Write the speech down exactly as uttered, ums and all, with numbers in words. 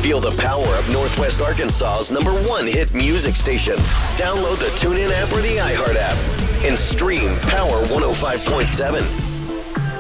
Feel the power of Northwest Arkansas's number one hit music station. Download the TuneIn app or the iHeart app and stream Power one oh five point seven.